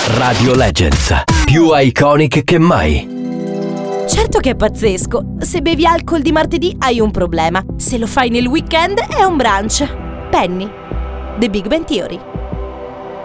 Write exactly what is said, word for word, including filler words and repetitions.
Radio Legends, più iconic che mai. Certo che è pazzesco. Se bevi alcol di martedì hai un problema. Se lo fai nel weekend è un brunch. Penny, The Big Bang Theory.